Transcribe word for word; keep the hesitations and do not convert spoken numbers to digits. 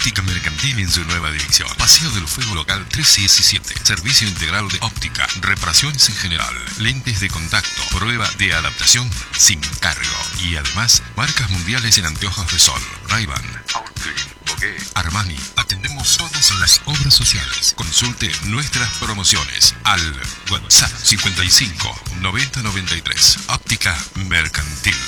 Óptica Mercantil en su nueva dirección. Paseo del Fuego Local trescientos diecisiete. Servicio integral de óptica, reparaciones en general, lentes de contacto, prueba de adaptación sin cargo. Y además, marcas mundiales en anteojos de sol. Ray-Ban, Outfit, Bogué, Armani. Atendemos todas las obras sociales. Consulte nuestras promociones al WhatsApp cincuenta y cinco noventa noventa y tres. Óptica Mercantil.